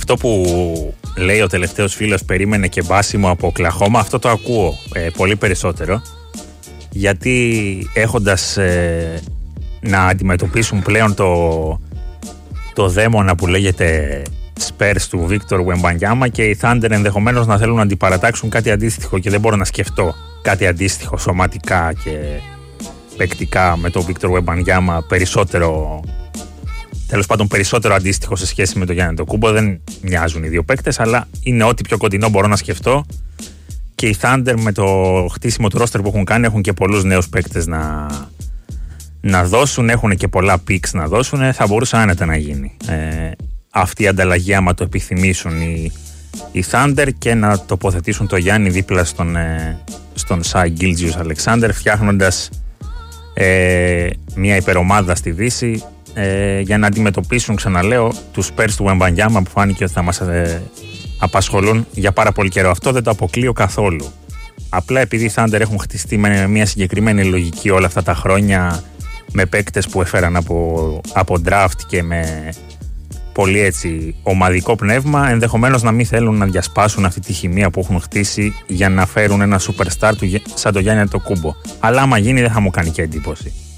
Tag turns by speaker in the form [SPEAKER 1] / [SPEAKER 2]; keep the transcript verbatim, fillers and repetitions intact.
[SPEAKER 1] αυτό που λέει ο τελευταίος φίλος, περίμενε και μπάσιμο από Οκλαχώμα, αυτό το ακούω ε, πολύ περισσότερο, γιατί έχοντας ε, να αντιμετωπίσουν πλέον το, το δαίμονα που λέγεται Spurs του Βίκτορ Wembanyama, και οι Thunder ενδεχομένως να θέλουν να αντιπαρατάξουν κάτι αντίστοιχο, και δεν μπορώ να σκεφτώ κάτι αντίστοιχο σωματικά και παικτικά με τον Βίκτορ Wembanyama, περισσότερο, τέλος πάντων περισσότερο αντίστοιχο σε σχέση με τον Γιάννη Αντετοκούνμπο. Δεν μοιάζουν οι δύο παίκτες, αλλά είναι ό,τι πιο κοντινό μπορώ να σκεφτώ. Και οι Thunder με το χτίσιμο του roster που έχουν κάνει έχουν και πολλούς νέους παίκτες να, να δώσουν, έχουν και πολλά picks να δώσουν, θα μπορούσε άνετα να γίνει ε, αυτή η ανταλλαγή άμα το επιθυμήσουν οι, οι Thunder, και να τοποθετήσουν το Γιάννη δίπλα στον, ε, στον Shai Gilgeous-Alexander, φτιάχνοντας ε, μια υπερομάδα στη Δύση ε, για να αντιμετωπίσουν, ξαναλέω, τους Spurs του Wembanyama που φάνηκε ότι θα μας ε, απασχολούν για πάρα πολύ καιρό. Αυτό δεν το αποκλείω καθόλου. Απλά επειδή οι Thunder έχουν χτιστεί με μια συγκεκριμένη λογική όλα αυτά τα χρόνια, με παίκτες που έφεραν από, από draft και με πολύ έτσι ομαδικό πνεύμα, ενδεχομένως να μην θέλουν να διασπάσουν αυτή τη χημεία που έχουν χτίσει για να φέρουν ένα superstar του, σαν το Γιάννη Αντετοκούνμπο. Αλλά άμα γίνει δεν θα μου κάνει και εντύπωση.